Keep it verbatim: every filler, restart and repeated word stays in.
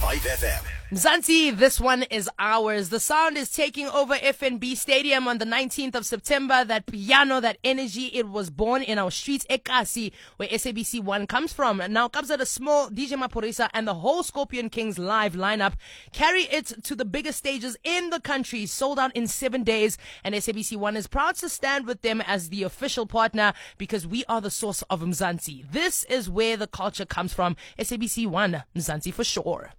five F M. Mzansi, this one is ours. The sound is taking over F N B Stadium on the nineteenth of September. That piano, that energy, it was born in our streets, eKasi, where S A B C one comes from. Now comes at a small D J Maphorisa and the whole Scorpion Kings live lineup. Carry it to the biggest stages in the country, sold out in seven days. And S A B C one is proud to stand with them as the official partner because we are the source of Mzansi. This is where the culture comes from. S A B C one, Mzansi for sure.